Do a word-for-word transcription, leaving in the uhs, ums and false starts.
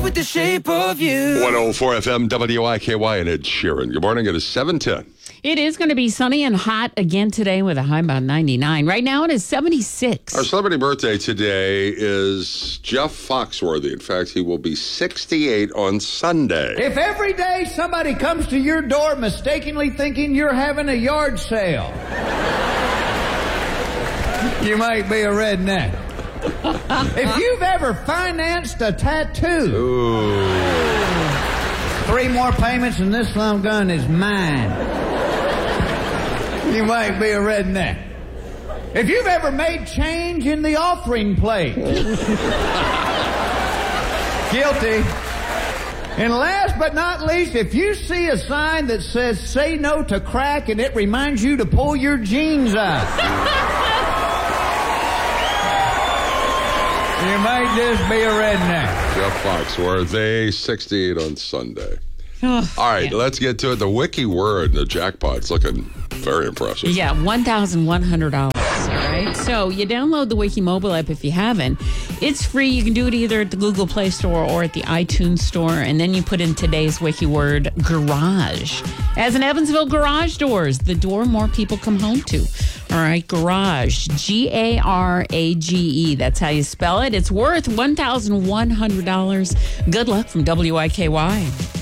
with the shape of you. one oh four F M W I K Y and Ed Sheeran. Good morning. It is seven ten. It is going to be sunny and hot again today with a high about ninety-nine. Right now it is seventy-six. Our celebrity birthday today is Jeff Foxworthy. In fact, he will be sixty-eight on Sunday. If every day somebody comes to your door mistakenly thinking you're having a yard sale, you might be a redneck. If you've ever financed a tattoo, Ooh. three more payments and this lump gun is mine, you might be a redneck. If you've ever made change in the offering plate, guilty. And last but not least, if you see a sign that says say no to crack and it reminds you to pull your jeans up, you might just be a redneck. Jeff Foxworthy, sixty-eight on Sunday. Oh, All right, yeah. let's get to it. The wiki word, the jackpot's looking very impressive. Yeah, one thousand one hundred dollars. All right. So you download the Wiki mobile app if you haven't. It's free. You can do it either at the Google Play Store or at the iTunes Store. And then you put in today's Wiki word, garage. As in Evansville, garage doors, the door more people come home to. All right, garage, G A R A G E. That's how you spell it. It's worth one thousand one hundred dollars. Good luck from W I K Y.